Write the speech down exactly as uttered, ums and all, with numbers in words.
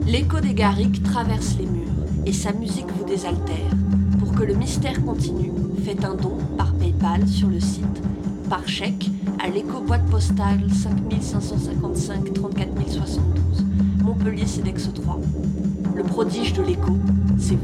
L'écho des garrigues traverse les murs et sa musique vous désaltère. Pour que le mystère continue, faites un don par PayPal sur le site, par chèque à l'écho boîte postale cinq cinq cent cinquante-cinq trente-quatre mille soixante-douze, Montpellier Cedex trois. Le prodige de l'écho, c'est vous.